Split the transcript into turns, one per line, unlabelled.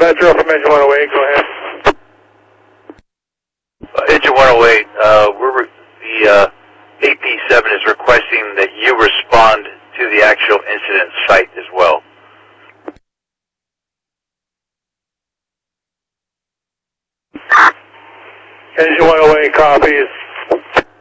Metro from Engine 108, go ahead.
Engine 108, the AP7 is requesting that you respond to the actual incident site as well.
Engine 108 copies.